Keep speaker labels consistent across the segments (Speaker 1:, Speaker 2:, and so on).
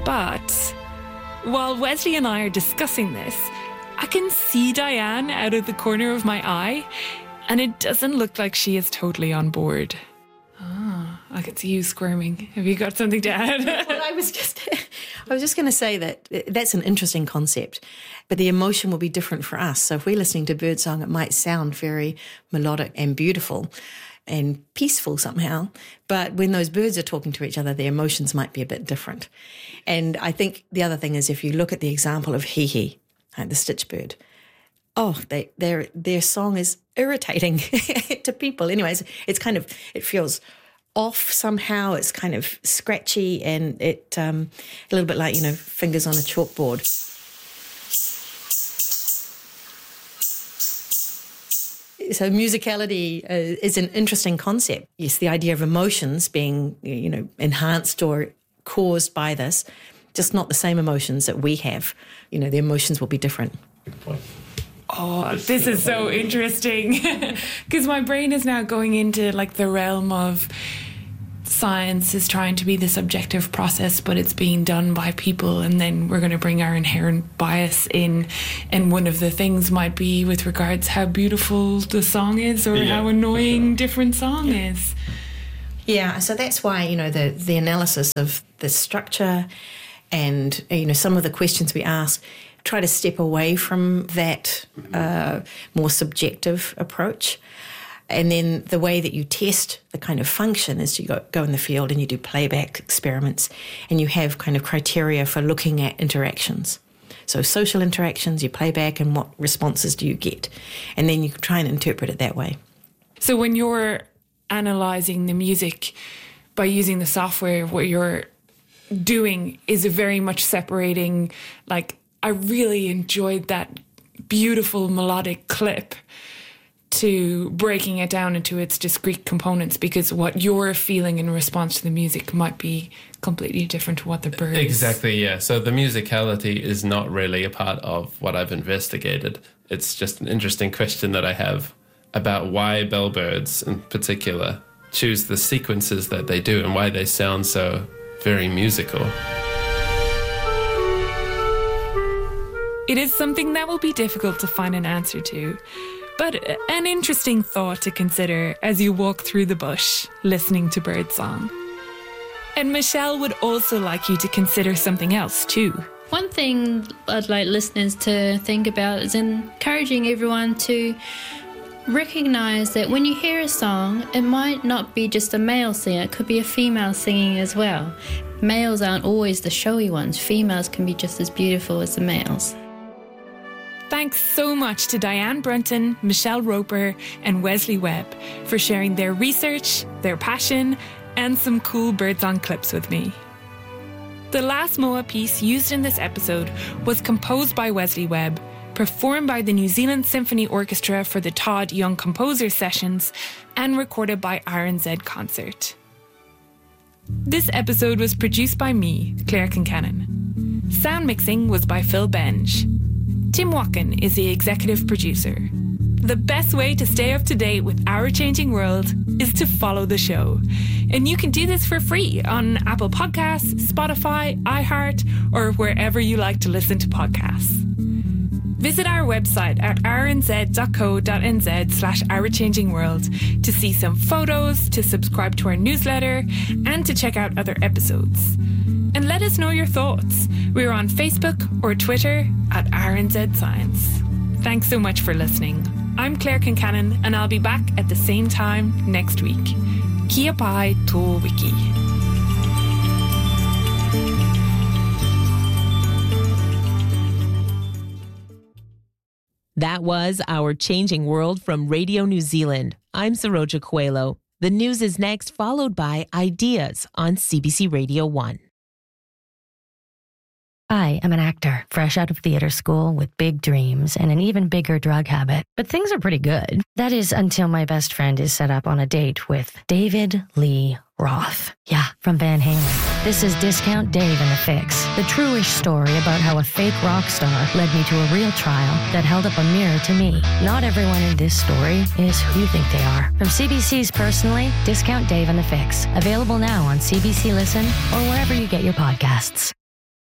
Speaker 1: But while Wesley and I are discussing this, I can see Diane out of the corner of my eye, and it doesn't look like she is totally on board. I can see you squirming. Have you got something to add?
Speaker 2: Well, I was just going to say that that's an interesting concept, but the emotion will be different for us. So if we're listening to birdsong, it might sound very melodic and beautiful and peaceful somehow. But when those birds are talking to each other, the emotions might be a bit different. And I think the other thing is, if you look at the example of Hihi, like the stitchbird, their song is irritating to people. Anyways, it feels off somehow. It's kind of scratchy, and it a little bit like, fingers on a chalkboard. So musicality is an interesting concept. Yes, the idea of emotions being, enhanced or caused by this, just not the same emotions that we have. The emotions will be different.
Speaker 3: Good point.
Speaker 1: Oh, this is so interesting, because my brain is now going into like the realm of science is trying to be this objective process, but it's being done by people, and then we're going to bring our inherent bias in, and one of the things might be with regards how beautiful the song is, or how annoying different song is.
Speaker 2: Yeah, so that's why, the analysis of the structure and, some of the questions we ask, try to step away from that more subjective approach. And then the way that you test the kind of function is you go in the field and you do playback experiments, and you have kind of criteria for looking at interactions. So social interactions, you play back, and what responses do you get? And then you can try and interpret it that way.
Speaker 1: So when you're analysing the music by using the software, what you're doing is very much separating, like, I really enjoyed that beautiful melodic clip, to breaking it down into its discrete components, because what you're feeling in response to the music might be completely different to what the bird is.
Speaker 3: Exactly, yeah. So the musicality is not really a part of what I've investigated. It's just an interesting question that I have about why bellbirds in particular choose the sequences that they do and why they sound so very musical.
Speaker 1: It is something that will be difficult to find an answer to, but an interesting thought to consider as you walk through the bush listening to birdsong. And Michelle would also like you to consider something else too.
Speaker 4: One thing I'd like listeners to think about is encouraging everyone to recognise that when you hear a song, it might not be just a male singer, it could be a female singing as well. Males aren't always the showy ones. Females can be just as beautiful as the males.
Speaker 1: Thanks so much to Diane Brunton, Michelle Roper, and Wesley Webb for sharing their research, their passion, and some cool birdsong clips with me. The last Moa piece used in this episode was composed by Wesley Webb, performed by the New Zealand Symphony Orchestra for the Todd Young Composer Sessions, and recorded by RNZ Concert. This episode was produced by me, Claire Kincannon. Sound mixing was by Phil Benge. Tim Watkin is the executive producer. The best way to stay up to date with Our Changing World is to follow the show. And you can do this for free on Apple Podcasts, Spotify, iHeart, or wherever you like to listen to podcasts. Visit our website at rnz.co.nz/ourchangingworld to see some photos, to subscribe to our newsletter, and to check out other episodes. And let us know your thoughts. We're on Facebook or Twitter at RNZ Science. Thanks so much for listening. I'm Claire Kincannon, and I'll be back at the same time next week. Kia pai tō wiki.
Speaker 5: That was Our Changing World from Radio New Zealand. I'm Saroja Coelho. The news is next, followed by Ideas on CBC Radio 1.
Speaker 6: I am an actor, fresh out of theater school with big dreams and an even bigger drug habit. But things are pretty good. That is until my best friend is set up on a date with David Lee Roth. Yeah, from Van Halen. This is Discount Dave and the Fix, the true-ish story about how a fake rock star led me to a real trial that held up a mirror to me. Not everyone in this story is who you think they are. From CBC's Personally, Discount Dave and the Fix. Available now on CBC Listen or wherever you get your podcasts.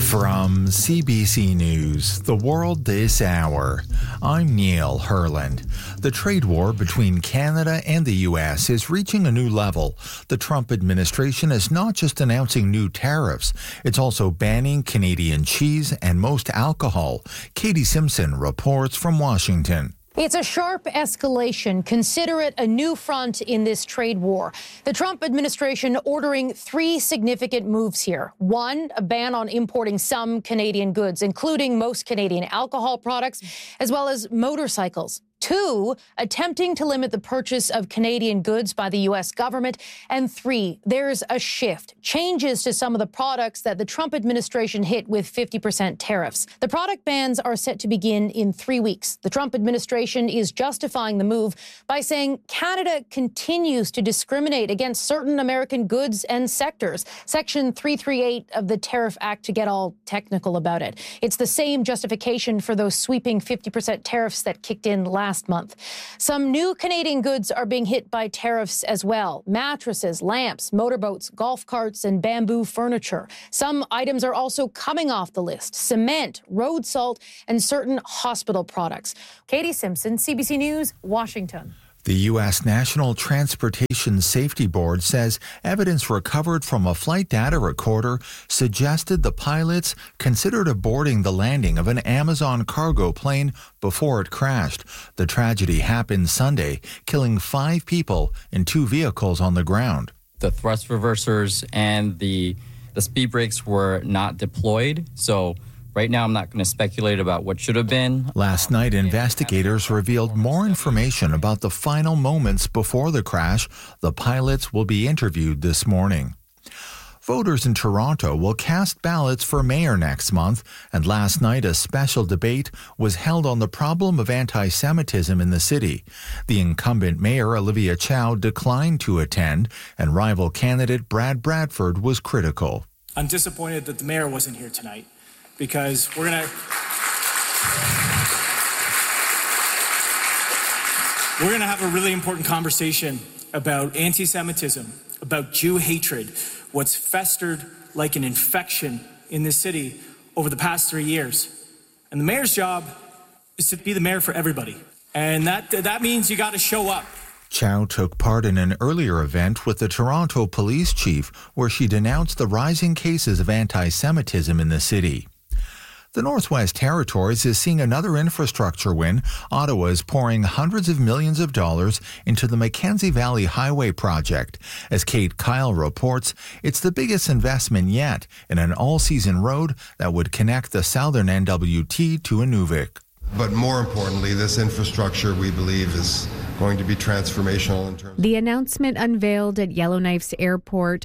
Speaker 7: From CBC News, The World This Hour, I'm Neil Herland. The trade war between Canada and the U.S. is reaching a new level. The Trump administration is not just announcing new tariffs, it's also banning Canadian cheese and most alcohol. Katie Simpson reports from Washington.
Speaker 8: It's a sharp escalation. Consider it a new front in this trade war. The Trump administration ordering 3 significant moves here. 1, a ban on importing some Canadian goods, including most Canadian alcohol products, as well as motorcycles. 2, attempting to limit the purchase of Canadian goods by the U.S. government. And 3, there's a shift, changes to some of the products that the Trump administration hit with 50% tariffs. The product bans are set to begin in 3 weeks. The Trump administration is justifying the move by saying Canada continues to discriminate against certain American goods and sectors. Section 338 of the Tariff Act, to get all technical about it. It's the same justification for those sweeping 50% tariffs that kicked in last month. Some new Canadian goods are being hit by tariffs as well. Mattresses, lamps, motorboats, golf carts, and bamboo furniture. Some items are also coming off the list. Cement, road salt, and certain hospital products. Katie Simpson, CBC News, Washington.
Speaker 7: The U.S. National Transportation Safety Board says evidence recovered from a flight data recorder suggested the pilots considered aborting the landing of an Amazon cargo plane before it crashed. The tragedy happened Sunday, killing 5 people in 2 vehicles on the ground.
Speaker 9: The thrust reversers and the speed brakes were not deployed, so right now, I'm not going to speculate about what should have been.
Speaker 7: Last night, investigators revealed more information about the final moments before the crash. The pilots will be interviewed this morning. Voters in Toronto will cast ballots for mayor next month, and last night a special debate was held on the problem of anti-Semitism in the city. The incumbent mayor, Olivia Chow, declined to attend, and rival candidate Brad Bradford was critical.
Speaker 10: I'm disappointed that the mayor wasn't here tonight, because we're going to have a really important conversation about anti-Semitism, about Jew hatred, what's festered like an infection in this city over the past 3 years. And the mayor's job is to be the mayor for everybody. And that means you got to show up.
Speaker 7: Chow took part in an earlier event with the Toronto police chief where she denounced the rising cases of anti-Semitism in the city. The Northwest Territories is seeing another infrastructure win. Ottawa is pouring hundreds of millions of dollars into the Mackenzie Valley Highway project. As Kate Kyle reports, it's the biggest investment yet in an all-season road that would connect the southern NWT to Inuvik.
Speaker 11: But more importantly, this infrastructure, we believe, is going to be transformational in terms.
Speaker 12: The announcement unveiled at Yellowknife's airport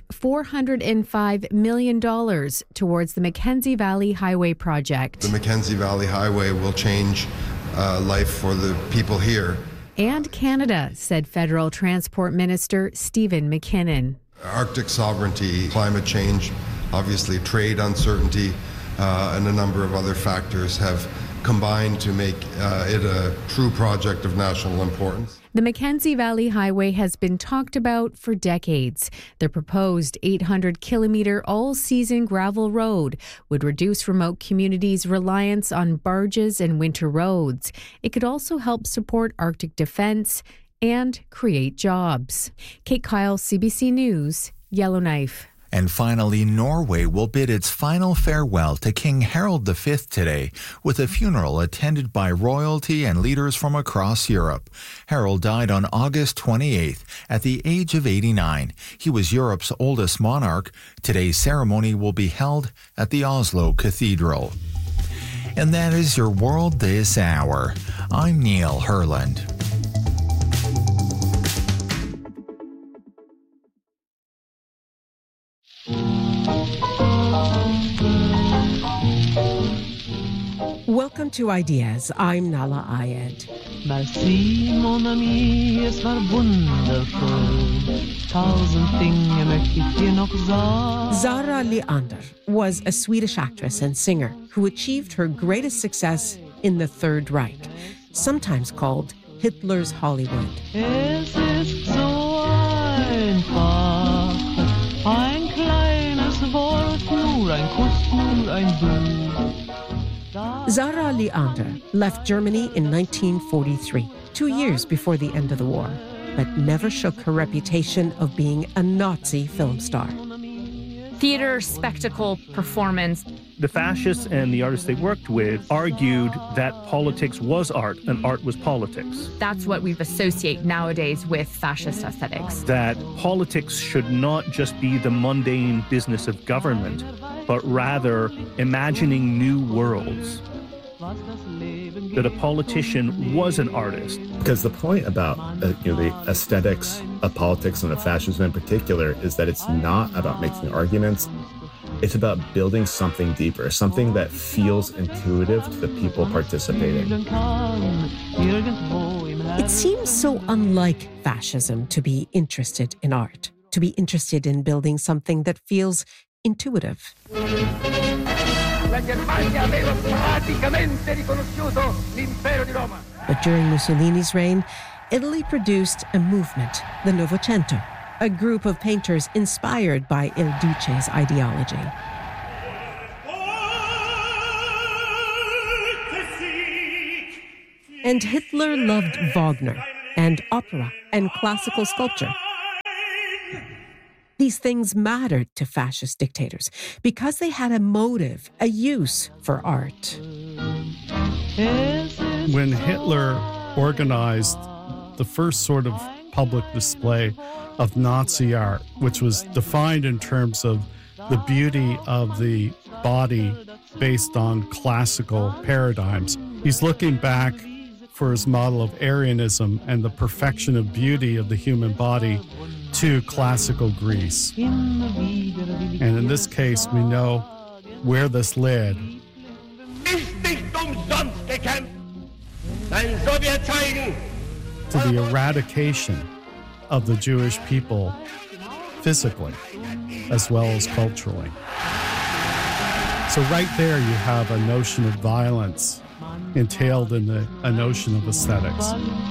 Speaker 12: $405 million towards the Mackenzie Valley Highway project.
Speaker 11: The Mackenzie Valley Highway will change life for the people here.
Speaker 12: And Canada, said Federal Transport Minister Stephen McKinnon.
Speaker 11: Arctic sovereignty, climate change, obviously trade uncertainty, and a number of other factors have combined to make it a true project of national importance.
Speaker 12: The Mackenzie Valley Highway has been talked about for decades. The proposed 800-kilometre all-season gravel road would reduce remote communities' reliance on barges and winter roads. It could also help support Arctic defence and create jobs. Kate Kyle, CBC News, Yellowknife.
Speaker 7: And finally, Norway will bid its final farewell to King Harald V today with a funeral attended by royalty and leaders from across Europe. Harald died on August 28th at the age of 89. He was Europe's oldest monarch. Today's ceremony will be held at the Oslo Cathedral. And that is your World This Hour. I'm Neil Herland.
Speaker 13: Welcome to Ideas. I'm Nala Ayed.
Speaker 14: Merci, mon ami, es war wundervoll. Tausend Dinge möchte ich dir noch sagen.
Speaker 13: Zara Leander was a Swedish actress and singer who achieved her greatest success in the Third Reich, sometimes called Hitler's Hollywood.
Speaker 14: Es ist so einfach. Ein kleines Wort, nur ein Kuss, nur ein Du.
Speaker 13: Zara Leander left Germany in 1943, 2 years before the end of the war, but never shook her reputation of being a Nazi film star.
Speaker 15: Theater, spectacle, performance.
Speaker 16: The fascists and the artists they worked with argued that politics was art and art was politics.
Speaker 15: That's what we associate nowadays with fascist aesthetics.
Speaker 16: That politics should not just be the mundane business of government, but rather imagining new worlds. That a politician was an artist.
Speaker 17: Because the point about the aesthetics of politics and of fascism in particular is that it's not about making arguments. It's about building something deeper, something that feels intuitive to the people participating.
Speaker 13: It seems so unlike fascism to be interested in art, to be interested in building something that feels intuitive. But during Mussolini's reign, Italy produced a movement, the Novecento, a group of painters inspired by Il Duce's ideology. And Hitler loved Wagner and opera and classical sculpture. These things mattered to fascist dictators because they had a motive, a use for art.
Speaker 18: When Hitler organized the first sort of public display of Nazi art, which was defined in terms of the beauty of the body based on classical paradigms, he's looking back for his model of Aryanism and the perfection of beauty of the human body to classical Greece. And in this case, we know where this led. To the eradication of the Jewish people physically as well as culturally. So right there you have a notion of violence entailed in a notion of aesthetics.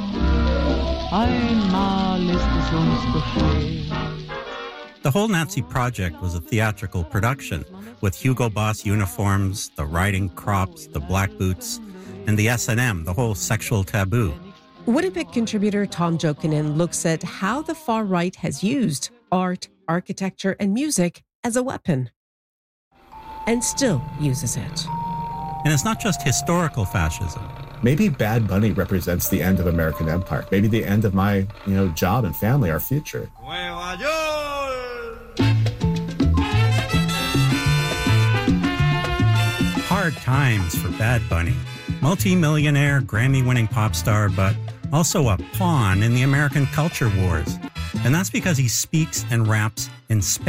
Speaker 19: The whole Nazi project was a theatrical production with Hugo Boss uniforms, the riding crops, the black boots, and the S&M, the whole sexual taboo.
Speaker 13: Winnipeg contributor Tom Jokinen looks at how the far right has used art, architecture, and music as a weapon, and still uses it.
Speaker 19: And it's not just historical fascism.
Speaker 17: Maybe Bad Bunny represents the end of American empire. Maybe the end of my, job and family, our future.
Speaker 19: Hard times for Bad Bunny. Multi-millionaire, Grammy-winning pop star, but also a pawn in the American culture wars. And that's because he speaks and raps in Spanish.